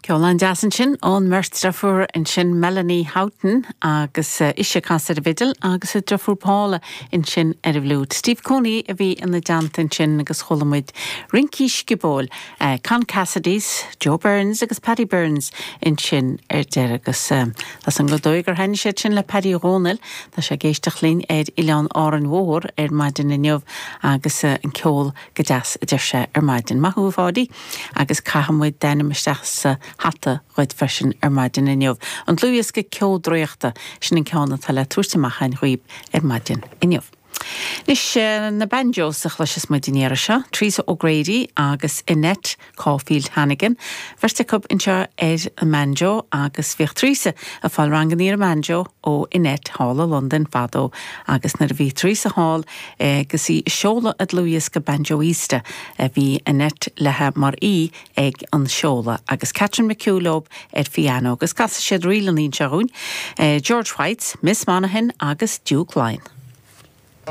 Ceolán deasan sin ón merstrafur in sin Melanie Houghton agus isise casa a vidal agus a drafur Paula in sin bhlúd. Steve Coney a bhí in na deantain sin agus cholamid Rinkis Gibol, Con Cassidys, Joe Burns agus Paddy Burns in sin deir agus las an glodóig hen sé sin le Paddy Ronel tá sé géisteach lín Ileán áran mhór maidin in neomh agus an ceol godeas a deir sé maidin maithú fádi agus cahamid denna meisteach hatta roid freisin maidin in neomh. An luas go ceoldroiachta sin in ceanna tal le túirteach an chuoib maidin in neomh. Nis na banjos a chluis muidinéire se, Teresa O'Grady agus Annette Caulfield Hannigan. Verste cub inseo a manjo agus bhíoh Teresa a fáil ranganíir a manjo ó Annette Hall a London fado agus na bhí Teresa Hall gus í seola a luas go banjoísta a bhí Annette lethe mar ag an seola agus Catherine McCullough piano agus casa siad rilanín seún George White, Miss Monaghan agus Duke Line.